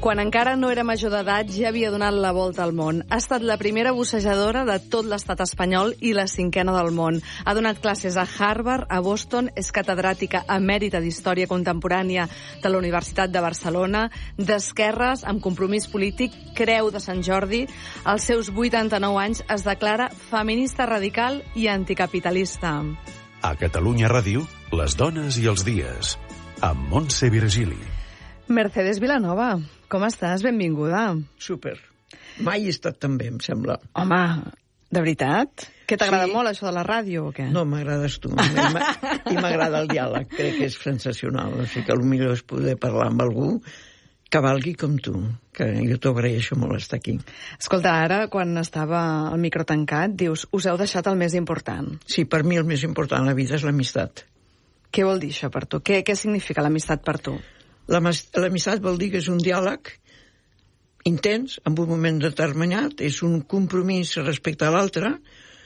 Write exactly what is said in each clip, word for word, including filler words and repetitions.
Quan encara no era major d'edat, ja havia donat la volta al món. Ha estat la primera bussejadora de tot l'estat espanyol i la cinquena del món. Ha donat classes a Harvard, a Boston, és catedràtica emèrita d'Història Contemporània de la Universitat de Barcelona, d'esquerres, amb compromís polític, Creu de Sant Jordi. Als seus vuitanta-nou anys es declara feminista radical i anticapitalista. A Catalunya Ràdio, les dones i els dies, amb Montse Virgili. Mercedes Vilanova, com estàs? Benvinguda. Súper. Mai he estat tan bé, em sembla. Home, de veritat? Que t'agrada Sí. molt això de la ràdio o què? No, m'agrades tu. I m'agrada el diàleg. Crec que és sensacional. O sigui que el millor és poder parlar amb algú que valgui com tu, que jo t'ho agraeixo molt estar aquí. Escolta, ara, quan estava el micro tancat, dius, us heu deixat el més important. Sí, per mi el més important a la vida és l'amistat. Què vol dir això per tu? Què, què significa l'amistat per tu? L'amistat vol dir que és un diàleg intens, en un moment determinat, és un compromís respecte a l'altre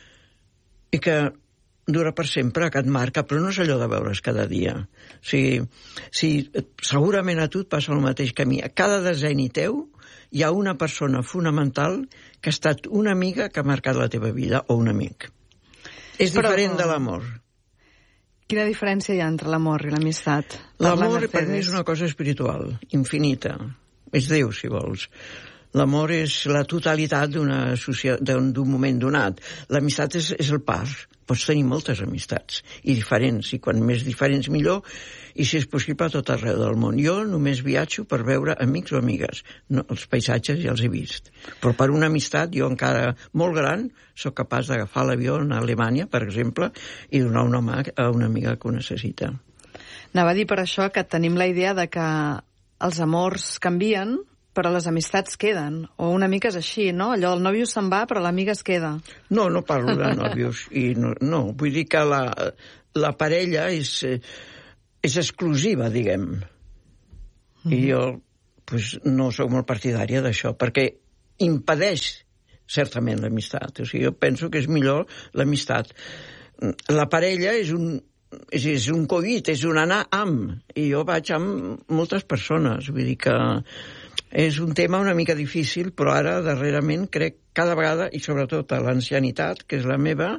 i que dura per sempre, que et marca, però no és allò de veure's cada dia. O sigui, si, segurament a tu et passa el mateix que a mi. A cada deseni teu hi ha una persona fonamental que ha estat una amiga que ha marcat la teva vida, o un amic. És Però... diferent de l'amor. Quina diferència hi ha entre l'amor i l'amistat? L'amor per mi és una cosa espiritual, infinita. És Déu, si vols. L'amor és la totalitat d'una socia- d'un d'un moment donat. L'amistat és, és el par. Pots tenir moltes amistats, i diferents, i quan més diferents millor, i si és possible a tot arreu del món. Jo només viatjo per veure amics o amigues. No, els paisatges ja els he vist. Però per una amistat, jo encara molt gran, sóc capaç d'agafar l'avió a Alemanya, per exemple, i donar una mà a una amiga que ho necessita. Anava a dir per això que tenim la idea de que els amors canvien, però les amistats queden. O una mica és així, no? Allò, el nòvio se'n va, però l'amiga es queda. No, no parlo de nòvios. I no, no, vull dir que la, la parella és, és exclusiva, diguem. Mm. I jo pues, no sóc molt partidària d'això, perquè impedeix certament l'amistat. O sigui, jo penso que és millor l'amistat. La parella és un, és, és un coit, és un anar amb. I jo vaig amb moltes persones. Vull dir que és un tema una mica difícil, però ara, darrerament, crec cada vegada, i sobretot a l'ancianitat, que és la meva,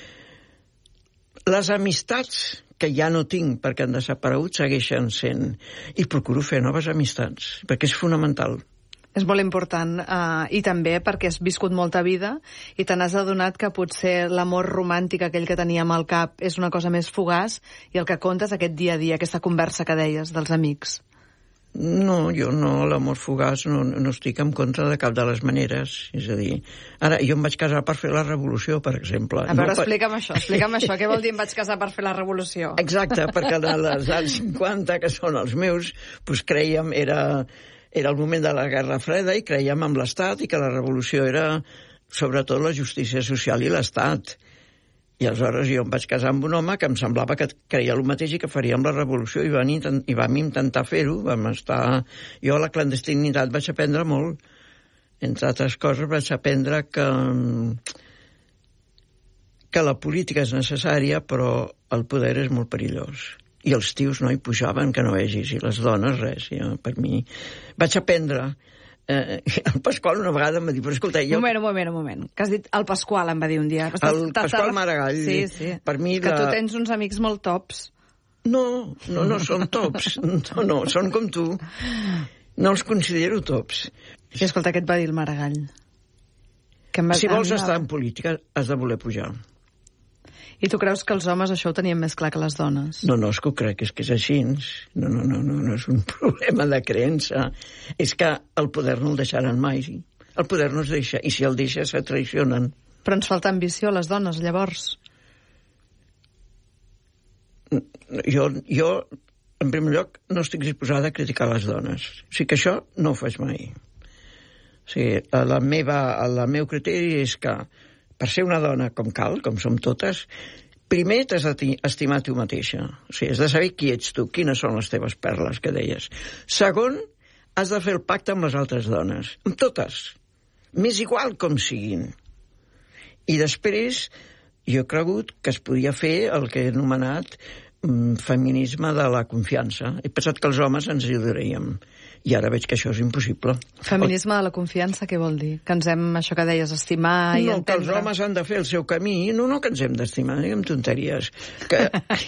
les amistats que ja no tinc perquè han desaparegut segueixen sent. I procuro fer noves amistats, perquè és fonamental. És molt important, uh, i també perquè has viscut molta vida i te n'has adonat que potser l'amor romàntic, aquell que teníem al cap, és una cosa més fugaç i el que compta és aquest dia a dia, aquesta conversa que deies dels amics. No, jo no, l'amor fugaç no, no estic en contra de cap de les maneres. És a dir, ara, jo em vaig casar per fer la revolució, per exemple. A veure, no, explica'm això, explica'm això. Què vol dir em vaig casar per fer la revolució? Exacte, perquè als anys cinquanta, que són els meus, doncs creiem, era, era el moment de la Guerra Freda i creiem en l'Estat i que la revolució era sobretot la justícia social i l'Estat. I aleshores jo em vaig casar amb un home que em semblava que creia el mateix i que faríem la revolució, i vam, intent, i vam intentar fer-ho. Vam estar... Jo a la clandestinitat vaig aprendre molt. Entre altres coses vaig aprendre que, que la política és necessària, però el poder és molt perillós. I els tios no hi pujaven, que no vegis, i les dones res. Jo, per mi vaig aprendre... Eh, el Pasqual una vegada em va dir, però escolta, jo... Un moment, un moment, un moment. Que has dit el Pasqual, em va dir un dia. El Pasqual Maragall. Sí, sí. Per mi que la... tu tens uns amics molt tops. No, no, no són tops. No, no, són com tu. No els considero tops. I escolta, què et va dir el Maragall? Que em va... Si vols estar en política, has de voler pujar. I tu creus que els homes això ho tenien més clar que les dones? No, no, és que ho crec, és que és així. No, no, no, no, no és un problema de creença. És que el poder no el deixaran mai. El poder no es deixa, i si el deixa, se traicionen. Però ens falta ambició a les dones, llavors. Jo, jo, en primer lloc, no estic disposada a criticar les dones. O sigui que això no ho faig mai. O sigui, la meva, el meu criteri és que per ser una dona com cal, com som totes, primer t'has d'estimar tu mateixa. O sigui, has de saber qui ets tu, quines són les teves perles, que deies. Segon, has de fer el pacte amb les altres dones. Amb totes. M'és igual com siguin. I després, jo he cregut que es podia fer el que he anomenat mm, feminisme de la confiança. He pensat que els homes ens ajudaríem. I ara veig que això és impossible. Feminisme de la confiança, què vol dir? Que ens hem, això que deies, estimar i no, entendre... que els homes han de fer el seu camí. No, no que ens hem d'estimar, diguem tonteries. Que...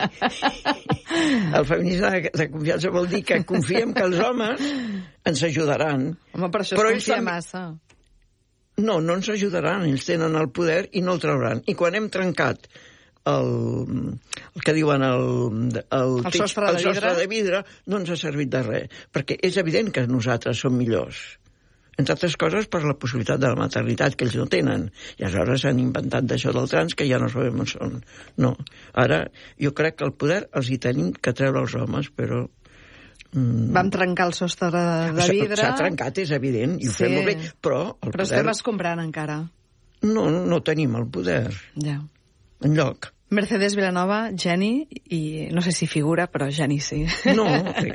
el feminisme de, de confiança vol dir que confiem que els homes ens ajudaran. Home, per això però es confia també... massa. No, no ens ajudaran. Ells tenen el poder i no el trauran. I quan hem trencat el, el que diuen el, el, el, teig, sostre, de el sostre vidre. de vidre no ens ha servit de res, perquè és evident que nosaltres som millors, entre altres coses per la possibilitat de la maternitat que ells no tenen, i aleshores han inventat d'això del trans que ja no sabem on són. No, ara jo crec que el poder els hi tenim que treure els homes, però mm, vam trencar el sostre de vidre. S'ha trencat, és evident, i ho sí. fem molt bé, però el però poder... estem escombrant encara. No, no tenim el poder. Ja. Enlloc. Mercedes Vilanova, geni, i no sé si figura, però geni sí. No,